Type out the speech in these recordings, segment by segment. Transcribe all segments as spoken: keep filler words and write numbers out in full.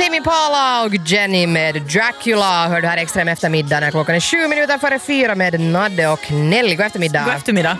Tame Impala och Jenny med Dracula. Hör du här extra med eftermiddag när klockan är sju minuter före fyra med Nadde och Nelly. God eftermiddag. God eftermiddag.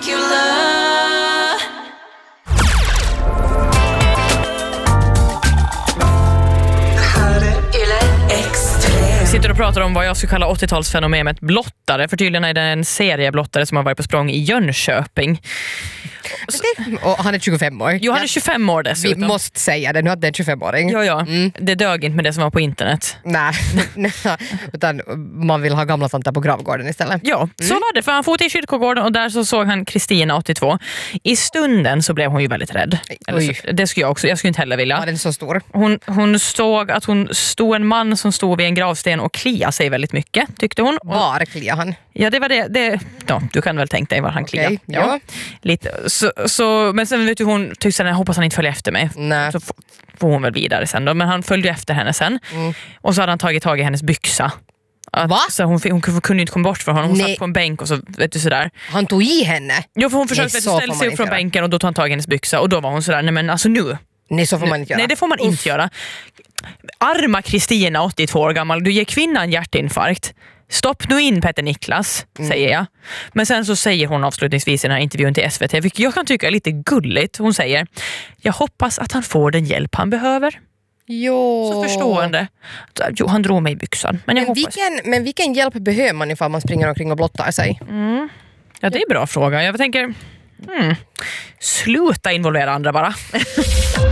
Vi sitter och pratar om vad jag skulle kalla åttiotalsfenomenet blottare. För tydligen är det en serieblottare som har varit på språng i Jönköping. Och han är tjugofem år. Jo, han är tjugofem år dessutom. Vi måste säga det nu att det är en tjugofem-åring. Ja, ja. Mm. Det dög inte med det som var på internet. Nej, utan man vill ha gamla tanter på gravgården istället. Ja, mm. så var det. För han får till kyrkogården och där så såg han Kristina, åttiotvå. I stunden så blev hon ju väldigt rädd. Eller så, det skulle jag också. Jag skulle inte heller vilja. Var den så stor? Hon, hon såg att hon stod en man som stod vid en gravsten och kliade sig väldigt mycket, tyckte hon. Var kliade han? Ja, det var det. det ja, du kan väl tänka dig var han kliade. Okay, ja. ja. Lite. Så, så, men sen vet du, hon tyckte att jag hoppas han inte följer efter mig. Nej. Så får hon väl vidare sen då. Men han följde efter henne sen. Mm. Och så hade han tagit tag i hennes byxa. Att, Va? Så hon, hon kunde inte komma bort från honom. Hon Nej. satt på en bänk och så, vet du, sådär. Han tog i henne? Ja, för hon försökte Nej, ställa sig upp från göra. bänken och då tog han tag i hennes byxa. Och då var hon sådär, nej men alltså nu. Nej, så får man inte göra. Nej, det får man Uff. inte göra. Arma Kristina, åttiotvå år gammal. Du ger kvinnan hjärtinfarkt. Stopp nu in Petter Niklas, mm. säger jag. Men sen så säger hon avslutningsvis i den här intervjun till S V T, vilket jag kan tycka är lite gulligt. Hon säger, jag hoppas att han får den hjälp han behöver. Jo. Så förstående. Jo, han drog mig i byxan. Men, jag men, hoppas. vilken, men vilken hjälp behöver man ifall man springer omkring och blottar sig? Mm. Ja, det är en bra fråga. Jag tänker, hmm, sluta involvera andra bara.